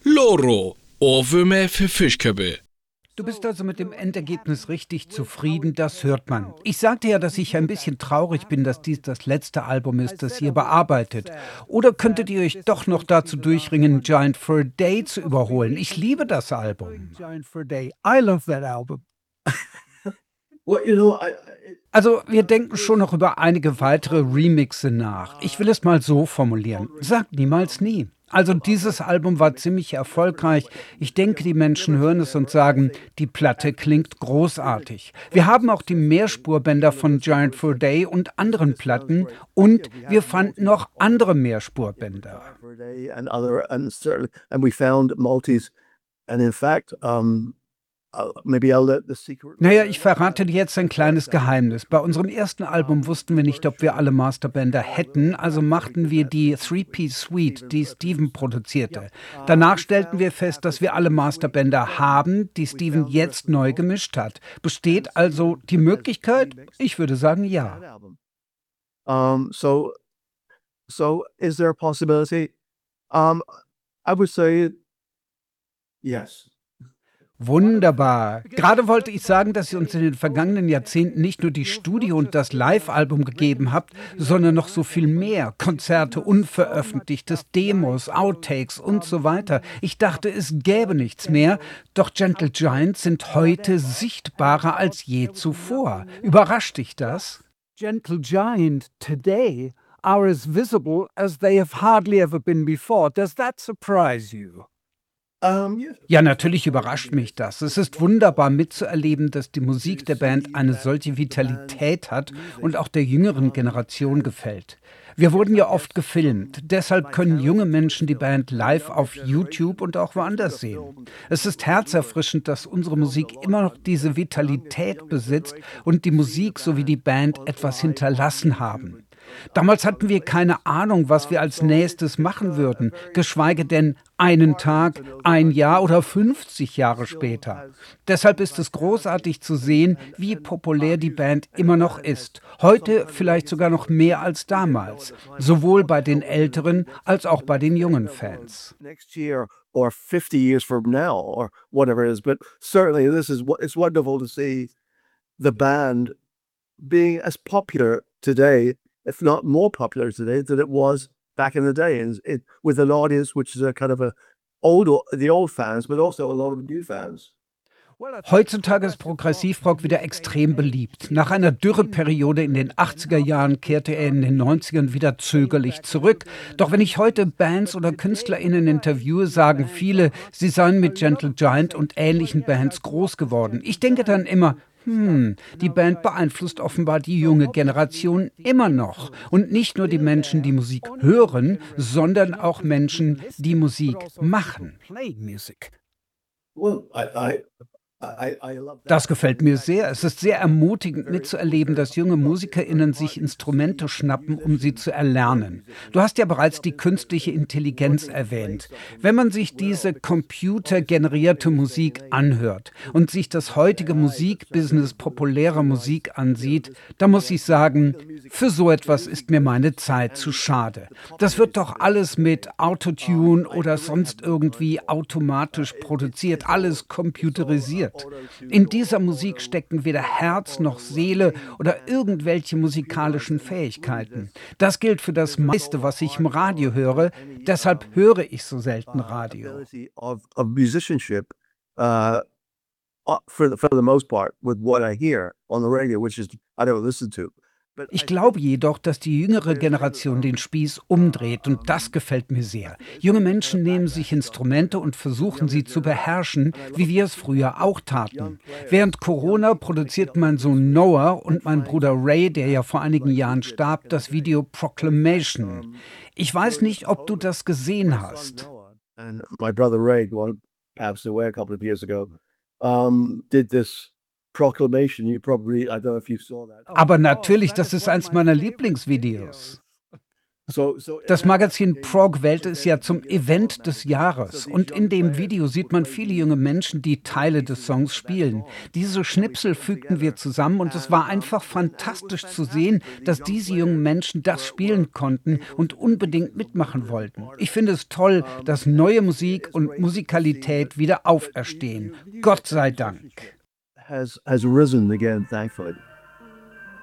Loro, Ohrwürmer für Fischköppe. Du bist also mit dem Endergebnis richtig zufrieden, das hört man. Ich sagte ja, dass ich ein bisschen traurig bin, dass dies das letzte Album ist, das ihr bearbeitet. Oder könntet ihr euch doch noch dazu durchringen, Giant for a Day zu überholen? Ich liebe das Album. Giant for a Day. I love that album. Also, wir denken schon noch über einige weitere Remixe nach. Ich will es mal so formulieren. Sagt niemals nie. Also dieses Album war ziemlich erfolgreich. Ich denke, die Menschen hören es und sagen, die Platte klingt großartig. Wir haben auch die Mehrspurbänder von Giant for a Day und anderen Platten und wir fanden noch andere Mehrspurbänder. And we found multis. And in fact, maybe I'll let the secret. Naja, ich verrate dir jetzt ein kleines Geheimnis. Bei unserem ersten Album wussten wir nicht, ob wir alle Masterbänder hätten, also machten wir die Three-Piece Suite, die Steven produzierte. Danach stellten wir fest, dass wir alle Masterbänder haben, die Steven jetzt neu gemischt hat. Besteht also die Möglichkeit? Ich würde sagen, ja. So is there a possibility? I would say yes. Wunderbar. Gerade wollte ich sagen, dass ihr uns in den vergangenen Jahrzehnten nicht nur die Studio- und das Live-Album gegeben habt, sondern noch so viel mehr. Konzerte, Unveröffentlichtes, Demos, Outtakes und so weiter. Ich dachte, es gäbe nichts mehr, doch Gentle Giant sind heute sichtbarer als je zuvor. Überrascht dich das? Gentle Giant today are as visible as they have hardly ever been before. Does that surprise you? Ja, natürlich überrascht mich das. Es ist wunderbar mitzuerleben, dass die Musik der Band eine solche Vitalität hat und auch der jüngeren Generation gefällt. Wir wurden ja oft gefilmt, deshalb können junge Menschen die Band live auf YouTube und auch woanders sehen. Es ist herzerfrischend, dass unsere Musik immer noch diese Vitalität besitzt und die Musik sowie die Band etwas hinterlassen haben. Damals hatten wir keine Ahnung, was wir als nächstes machen würden, geschweige denn einen Tag, ein Jahr oder 50 Jahre später. Deshalb ist es großartig zu sehen, wie populär die Band immer noch ist. Heute vielleicht sogar noch mehr als damals, sowohl bei den älteren als auch bei den jungen Fans. Next year or 50 years from now or whatever it is, but certainly it's wonderful to see the band being as popular today, if not more popular today, than it was back in the day, and with an audience which is a kind of the old fans, but also a lot of new fans. Heutzutage ist Progressivrock wieder extrem beliebt. Nach einer Dürreperiode in den 80er Jahren kehrte er in den 90ern wieder zögerlich zurück. Doch wenn ich heute Bands oder KünstlerInnen interviewe, sagen viele, sie seien mit Gentle Giant und ähnlichen Bands groß geworden. Ich denke dann immer, die Band beeinflusst offenbar die junge Generation immer noch. Und nicht nur die Menschen, die Musik hören, sondern auch Menschen, die Musik machen. Well, Das gefällt mir sehr. Es ist sehr ermutigend mitzuerleben, dass junge MusikerInnen sich Instrumente schnappen, um sie zu erlernen. Du hast ja bereits die künstliche Intelligenz erwähnt. Wenn man sich diese computergenerierte Musik anhört und sich das heutige Musikbusiness populärer Musik ansieht, dann muss ich sagen, für so etwas ist mir meine Zeit zu schade. Das wird doch alles mit Autotune oder sonst irgendwie automatisch produziert, alles computerisiert. In dieser Musik stecken weder Herz noch Seele oder irgendwelche musikalischen Fähigkeiten. Das gilt für das meiste, was ich im Radio höre. Deshalb höre ich so selten Radio. of musicianship, for the most part, with what I hear on the radio, which is I don't listen to. But Ich glaube jedoch, dass die jüngere Generation den Spieß umdreht und das gefällt mir sehr. Junge Menschen nehmen sich Instrumente und versuchen sie zu beherrschen, wie wir es früher auch taten. Während Corona produzierten mein Sohn Noah und mein Bruder Ray, der ja vor einigen Jahren starb, das Video Proclamation. Ich weiß nicht, ob du das gesehen hast. And my brother Ray, the one passed away a couple of years ago, did this proclamation. I don't know if you saw that. Aber natürlich, das ist eins meiner Lieblingsvideos. Das Magazin Prog Welt ist ja zum Event des Jahres und in dem Video sieht man viele junge Menschen, die Teile des Songs spielen. Diese Schnipsel fügten wir zusammen und es war einfach fantastisch zu sehen, dass diese jungen Menschen das spielen konnten und unbedingt mitmachen wollten. Ich finde es toll, dass neue Musik und Musikalität wieder auferstehen. Gott sei Dank. Has risen again, thankfully.